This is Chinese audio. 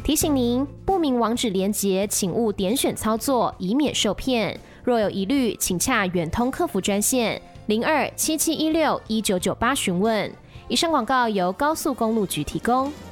提醒您，不明网址连结请勿点选操作，以免受骗。若有疑虑，请洽远通客服专线02-7716-1998询问。以上广告由高速公路局提供。